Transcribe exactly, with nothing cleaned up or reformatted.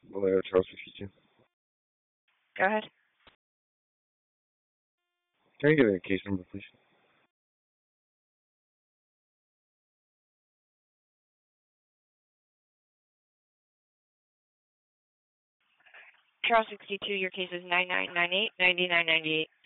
Well, Charles sixty-two. Go ahead. Can I get a case number, please? Charles sixty-two, your case is nine nine nine eight, nine nine nine eight.